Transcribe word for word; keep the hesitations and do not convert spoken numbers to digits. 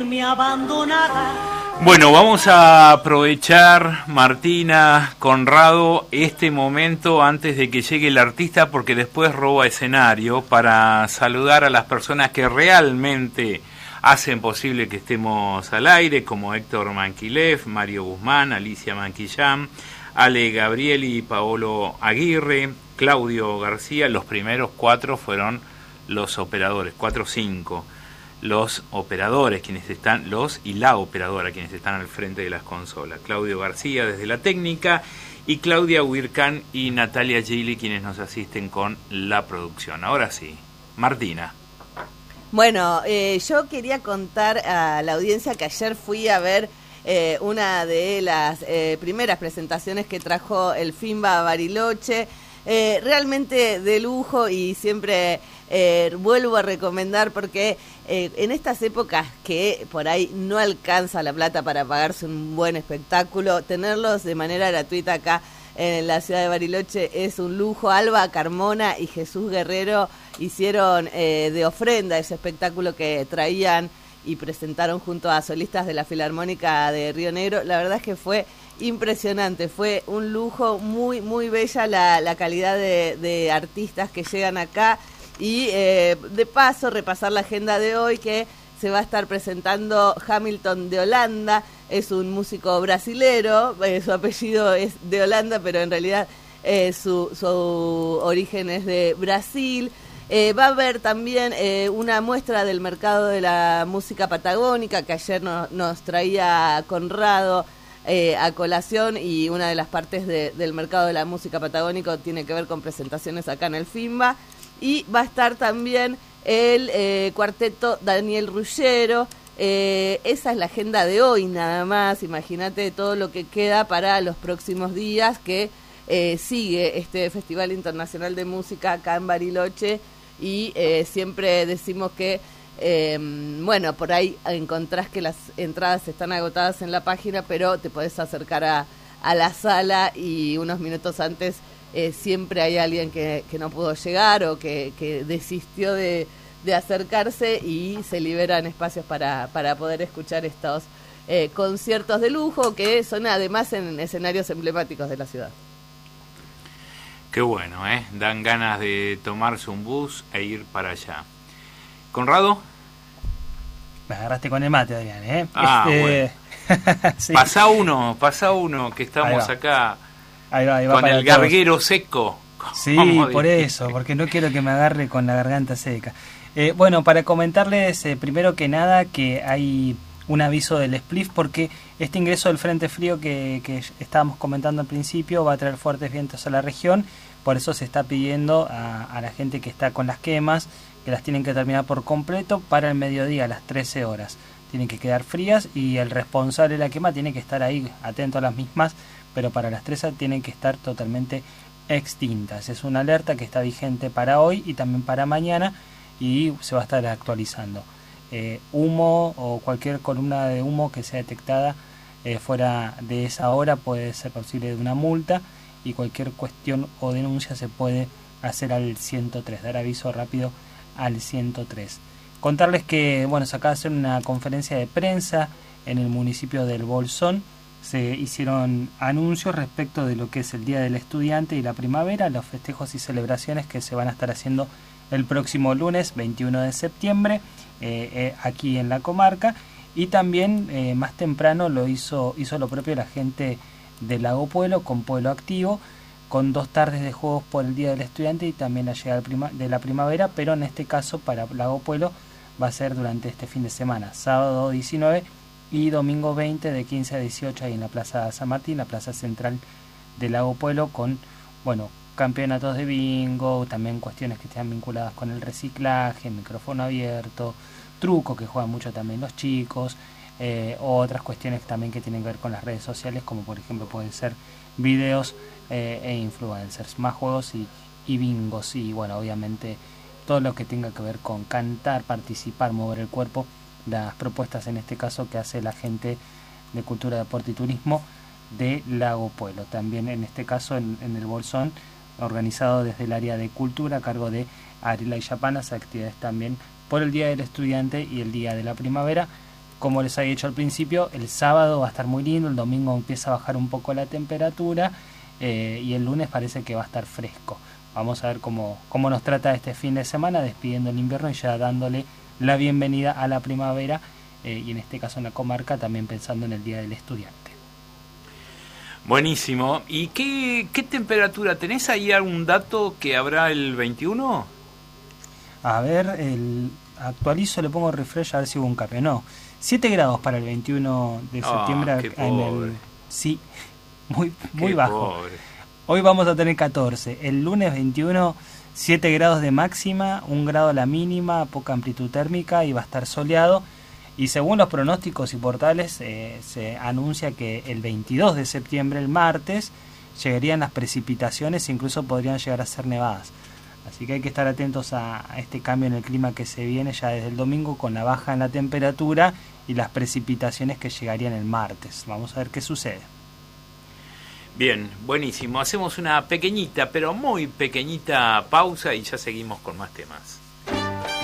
Me abandonada. Bueno, vamos a aprovechar, Martina, Conrado, este momento antes de que llegue el artista, porque después roba escenario, para saludar a las personas que realmente hacen posible que estemos al aire, como Héctor Manquilev, Mario Guzmán, Alicia Manquillán, Ale Gabrieli y Paolo Aguirre, Claudio García. Los primeros cuatro fueron los operadores, cuatro o cinco. Los operadores, quienes están, los y la operadora, quienes están al frente de las consolas. Claudio García desde la técnica y Claudia Huircán y Natalia Gili, quienes nos asisten con la producción. Ahora sí, Martina. Bueno, eh, yo quería contar a la audiencia que ayer fui a ver eh, una de las eh, primeras presentaciones que trajo el FIMBA Bariloche. Eh, realmente de lujo, y siempre eh, vuelvo a recomendar porque eh, en estas épocas que por ahí no alcanza la plata para pagarse un buen espectáculo, tenerlos de manera gratuita acá en la ciudad de Bariloche es un lujo. Alba Carmona y Jesús Guerrero hicieron eh, de ofrenda ese espectáculo que traían y presentaron junto a solistas de la Filarmónica de Río Negro. La verdad es que fue impresionante, fue un lujo, muy muy bella la, la calidad de, de artistas que llegan acá. Y eh, de paso repasar la agenda de hoy, que se va a estar presentando Hamilton de Holanda. Es un músico brasilero, eh, su apellido es de Holanda, pero en realidad eh, su, su origen es de Brasil. Eh, va a haber también eh, una muestra del mercado de la música patagónica que ayer no, nos traía Conrado eh, a colación, y una de las partes de, del mercado de la música patagónica tiene que ver con presentaciones acá en el FIMBA. Y va a estar también el eh, cuarteto Daniel Ruggiero. Eh, esa es la agenda de hoy nada más. Imagínate todo lo que queda para los próximos días, que eh, sigue este Festival Internacional de Música acá en Bariloche. Y eh, siempre decimos que, eh, bueno, por ahí encontrás que las entradas están agotadas en la página, pero te podés acercar a, a la sala y unos minutos antes eh, siempre hay alguien que, que no pudo llegar o que, que desistió de, de acercarse, y se liberan espacios para, para poder escuchar estos eh, conciertos de lujo que son además en escenarios emblemáticos de la ciudad. Qué bueno, ¿eh? Dan ganas de tomarse un bus e ir para allá. ¿Conrado? Me agarraste con el mate, Adrián, ¿eh? Ah, este... bueno. Sí. Pasá uno, pasá uno, que estamos ahí acá ahí va, ahí va con el todos. garguero seco. Sí, por eso, porque no quiero que me agarre con la garganta seca. Eh, bueno, para comentarles, eh, primero que nada, que hay un aviso del Spliff, porque este ingreso del Frente Frío que, que estábamos comentando al principio va a traer fuertes vientos a la región. Por eso se está pidiendo a, a la gente que está con las quemas que las tienen que terminar por completo para el mediodía, a las trece horas. Tienen que quedar frías, y el responsable de la quema tiene que estar ahí atento a las mismas, pero para las trece tienen que estar totalmente extintas. Es una alerta que está vigente para hoy y también para mañana, y se va a estar actualizando. Eh, humo o cualquier columna de humo que sea detectada eh, fuera de esa hora puede ser posible de una multa, y cualquier cuestión o denuncia se puede hacer al ciento tres, dar aviso rápido al ciento tres. Contarles que, bueno, se acaba de hacer una conferencia de prensa en el municipio del Bolsón. Se hicieron anuncios respecto de lo que es el Día del Estudiante y la primavera, los festejos y celebraciones que se van a estar haciendo el próximo lunes veintiuno de septiembre eh, eh, aquí en la comarca. Y también eh, más temprano lo hizo, hizo lo propio la gente de Lago Pueblo con Pueblo Activo, con dos tardes de juegos por el Día del Estudiante y también la llegada de la primavera, pero en este caso para Lago Pueblo va a ser durante este fin de semana, sábado diecinueve y domingo veinte, de quince a dieciocho, ahí en la Plaza San Martín, la plaza central de Lago Pueblo, con, bueno, campeonatos de bingo, también cuestiones que están vinculadas con el reciclaje, micrófono abierto, truco que juegan mucho también los chicos, eh, o otras cuestiones también que tienen que ver con las redes sociales, como por ejemplo pueden ser videos eh, e influencers, más juegos y, y bingos, y bueno, obviamente todo lo que tenga que ver con cantar, participar, mover el cuerpo, las propuestas en este caso que hace la gente de Cultura, Deporte y Turismo de Lago Pueblo. También en este caso en, en el Bolsón, organizado desde el área de Cultura a cargo de Arila y Yapanas, actividades también por el Día del Estudiante y el Día de la Primavera, como les había dicho al principio, el sábado va a estar muy lindo, el domingo empieza a bajar un poco la temperatura eh, y el lunes parece que va a estar fresco. Vamos a ver cómo, cómo nos trata este fin de semana, despidiendo el invierno y ya dándole la bienvenida a la primavera, eh, y en este caso en la comarca también pensando en el Día del Estudiante. Buenísimo. ¿Y qué, qué temperatura? ¿Tenés ahí algún dato que habrá el veintiuno? A ver, el actualizo, le pongo refresh a ver si hubo un cambio. No, siete grados para el veintiuno de septiembre. Oh, qué en pobre. el, sí, muy, muy Qué bajo. pobre. Hoy vamos a tener catorce. El lunes veintiuno, siete grados de máxima, un grado la mínima, poca amplitud térmica y va a estar soleado. Y según los pronósticos y portales, eh, se anuncia que el veintidós de septiembre, el martes, llegarían las precipitaciones e incluso podrían llegar a ser nevadas. Así que hay que estar atentos a, a este cambio en el clima que se viene ya desde el domingo, con la baja en la temperatura y las precipitaciones que llegarían el martes. Vamos a ver qué sucede. Bien, buenísimo. Hacemos una pequeñita, pero muy pequeñita pausa y ya seguimos con más temas.